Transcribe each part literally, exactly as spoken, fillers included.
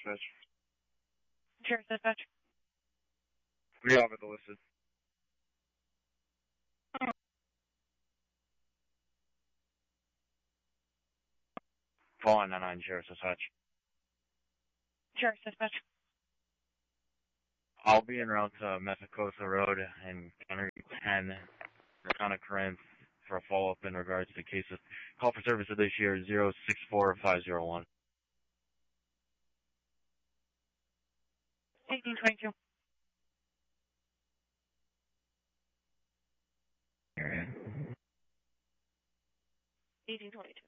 dispatch. Sheriff's dispatch. We have it listed. Four nine nine Sheriff's dispatch. Sheriff's dispatch. I'll be en route to Methacosa Road and County ten, or County Corinth, for a follow-up in regards to the case of call for service of this year zero six four five zero one. eighteen twenty-two. eighteen twenty-two.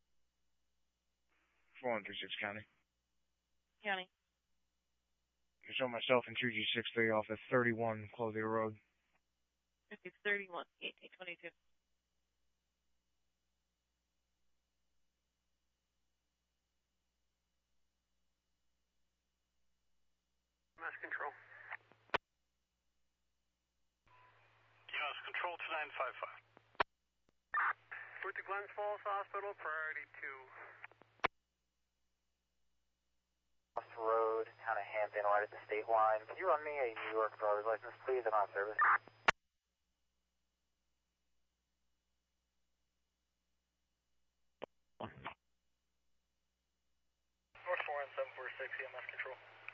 four one three six County. County. I show myself in two G six three off at thirty-one Clothier Road. It's thirty-one. eighteen twenty-two. Mass control. Chaos control two nine five five. Route to Glens Falls Hospital, priority two. Road, kind of Hampton, right at the state line. Can you run me a New York driver's license, please, and on service? North four one seven four six, E M S control.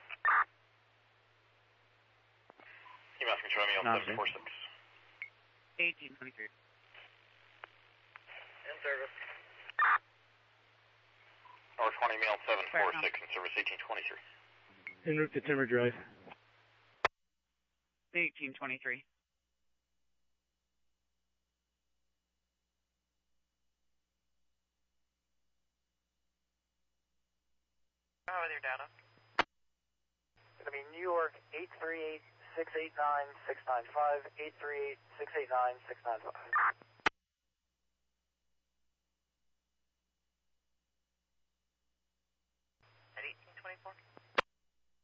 E M S control, me on seven four six. eighteen twenty-three. In service. North twenty, me on seven four six, in service eighteen twenty-three. En route to Timber Drive. eighteen twenty-three. How with your data? It's going to be New York eight three eight, six eight nine, six nine five, eight three eight, six eight nine, six nine five.